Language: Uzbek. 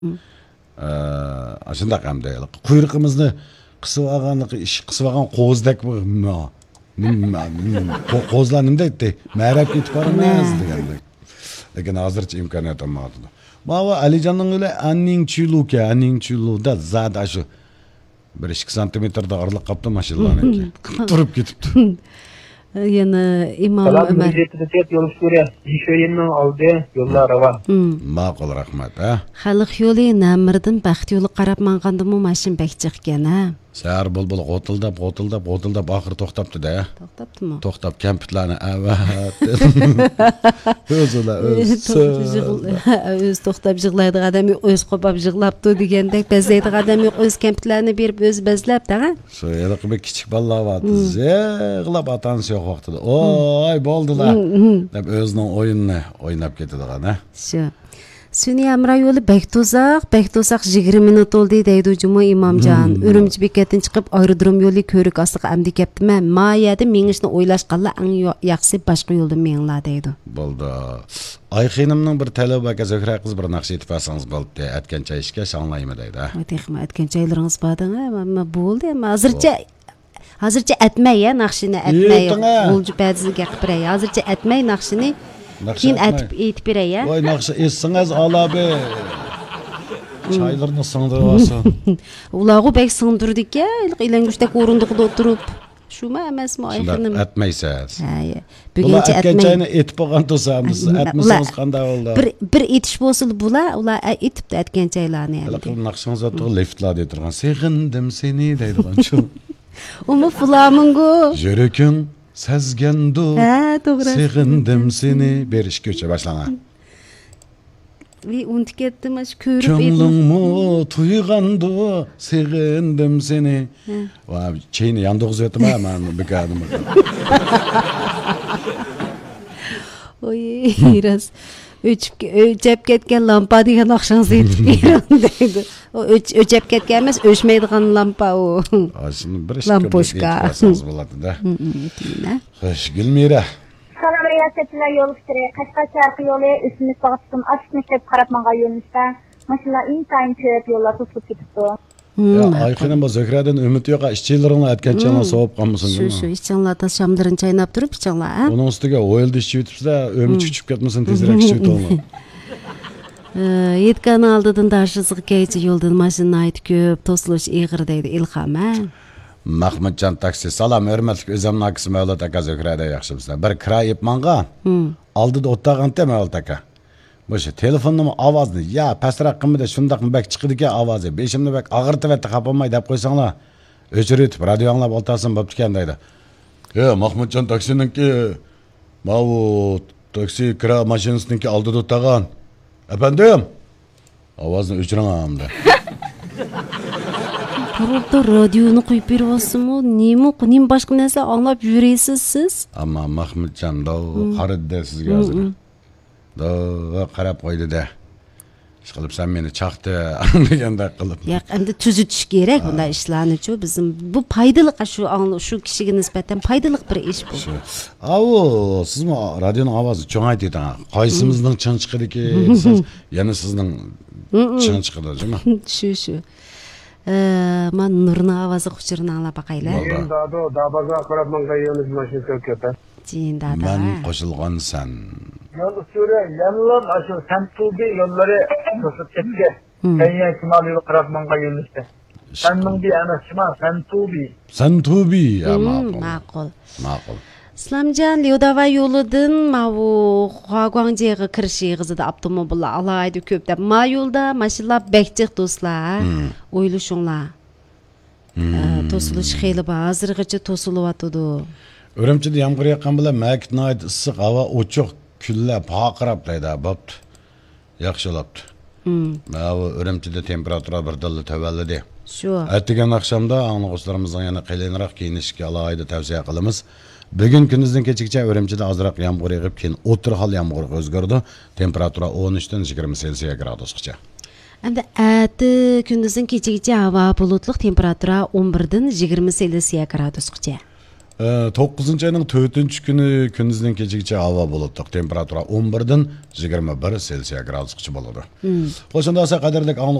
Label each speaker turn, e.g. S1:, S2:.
S1: Aşındaq hamda quyruğimizni qısıb alğanlıq iş qısıb alğan qo'zdak qo'zlar nima deydi? Ma'rab ketib boramiz degandek. Lekin hozircha imkoniyat olmadi. Mana Alijonning o'li anning chuluda zada shu 1-2 santimetrda orliq qapti mashinlarniki. Turib ketibdi.
S2: Yana İmam Ömer.
S3: Yol sürüyor. İşöyeninin aldı yollar var.
S1: Ma'qul rahmat, ha.
S2: Xalq yo'li Namirdan baxt yo'li qarab mangandimi mashin bekchiq ekan, ha.
S1: Səhər bulbul qotildab axır toxtabdı-da.
S2: Toxtabdımı?
S1: Toxtab kəmpitlərini əvət.
S2: Öz toxtab yığlaydiq adam yo'q, öz qopab yığlabdı degandek bəzləydiq adam yo'q, öz kəmpitlərini berib öz bəzləb, da.
S1: Şu elə qıbı kiçik ballar vardı. Yığlab atansı yox vaxtıda. Oy boldular. Deb özünün oyununu oynab ketdilar, ha.
S2: Şu. Süni Amra yolu Bektozaq 20 minut oldu deydi Cuma İmamcan. Ürümçi beketdən çıxıb aerodrom yolu körük astığı əmdi kəpdi mən. Mayədə menişini oylaşqanla ən yaxşı başqa yolda menla deydi.
S1: Boldu. Ay xanımның bir tələbəqə Zöhrə qız bir naqş etib alsanız boldu. Ətken çay işkə şanlayımı deydi, ha.
S2: Texmi ətken çaylarınız badın, amma boldu, amma hazırca etməy ya naqşını etməy. Olcu bəzini gəqbirəy. Hazırca etməy naqşını Keyin aytib beray ya.
S1: Voy naqshi essingiz alabi. Çaylarını sındırıbasın.
S2: Ulağı bək sındırdık ya, ilanguşdak orunduqda oturup. Şuma emasmı ayxınım?
S1: Etmeysiz.
S2: Ha. Bugünkü
S1: etmey. Çayını etib bolğan to'samiz. Etmisiniz qanday oldu?
S2: Bir etiş bolsul bular, ular etibdi etgan çaylarni.
S1: Qilib naqshingiz o'tib liftlar deydigan. Sevindim seni deydigan shu.
S2: Umi flamingo.
S1: Yürükin Sezgendu, sevindim seni. Beriş köçe başlana.
S2: Ve unut kettim aş körüp
S1: Könlün mu tuygandu, sevindim seni. Vay, çeyini yandığız ötüm ha, ben bir kadın.
S2: Oy, biraz. Öçep ketken lampa degan akşanızı etip deydi. O öçep ketken emas, öçmeydigan lampa o. Lampoşka.
S1: Hoş Gülmira.
S4: Salam riyasetçiler yolu üstüre. Kaşka çarkı yolu üstünü bağıttım. Açık meşrep qarapmanğa yönüşte. Maşallah intayın köp yollar tutulup ketipti.
S1: Ya Ayxanım bu Zöhrədən ümid yox, işçilərini ətkənçələ soğub qalmısın.
S2: Şu işçilərdə şamdırın çaynab durub işçilər, ha?
S1: Onun üstüge oyuldu işçi bitibsə, ömür çıkıp ketməsin, tezirək işçi olma.
S2: Yetkan aldıdan daşızıq geyci yoldan maşınına ait köp, tosuluş iğir deydi İlham, ha?
S1: Mahmudcan taksi, salam, örmətlik özəmün akısı Mövlat aka Zöhrədə yaxşımızda. Bir kira yepmanğa, aldı da ottağantə Mövlat aka. Boşa telefonumun avazını ya pasrak qımıda şundaq mı bək çıxıdı ki avazı. Beşimni bək ağırtı və xapamay dep qoysanlar. Öçürütüp radyo anlap oltasın bop tikendaydı. Ya Mahmudcan taksininki mavu taksi kira maşinisininki aldı da ottağan. Efendim? Avazını öçürün ağamda.
S2: Turupda radyonu qoyup berip olsunmu? Nemi başqa nəsə anlap yüreysiz siz?
S1: Ama Mahmudcan da qarıdı sizge hazır. Da qarab qoydu da. Qilib sen meni çaktı deganda qilib.
S2: Ya endi tuzutish kerak bunday ishlarni chu bizim bu foydali şu kishiga nisbatan foydali bir ish bu.
S1: Avu sizmi radioning ovozi cho'ngaydi da. Qaysimizning chin chiqadi ki, yana sizning chin chiqadi, jimi?
S2: Shu. Men Nurning ovozi quchirni anglab baqaylar.
S3: Da baza qarapmanğa yönüş maşin köp.
S2: Cindada.
S1: Men qo'shilgan sen.
S3: Yol sürü yanılan aşı Sentubi yolları tosып ketke. Kenya Kemal yolu qarapmanğa yönüşte. Senning bir ana şima
S1: Sentubi ya
S2: ma'qul.
S1: Ma'qul.
S2: Islamjon Liodava yo'lidan mavu Xuaguangjiga kirish yig'izida avtomobillar alaydi ko'p deb ma yo'lda mashinalar bekchiq do'stlar. O'ylashinglar. To'silish xeyli bor, hozirgacha to'silyotdi.
S1: Ürümçide yağmur yakan bilen mekit nait ısık hava uçuk külle paqırap deydi babdı. Yaxşı olapdı. Ürümçide temperatura bir dıllı tövellidi.
S2: Şu.
S1: Ertegen akşamda anlıqçılarımızdan yana qiyinroq kiyinishga alayda tavsiya qilamiz. Bugun kunduzdan kechgacha Ürümçide azroq yağmur yağib, keyin o'tir hol yağmur o'zgardi. Temperatura 13 dan 20 Selsiya gradusgacha.
S2: Endi kunduzdan kechgacha havo bulutliq, temperatura 11 dan 20 Selsiya gradusgacha.
S1: 9 ayının 4 günü gündüzden keçigacha havo bulutluq, temperatura 11 dan 21 Selsiya gradusgacha bo'ladi. O'shanda qadrli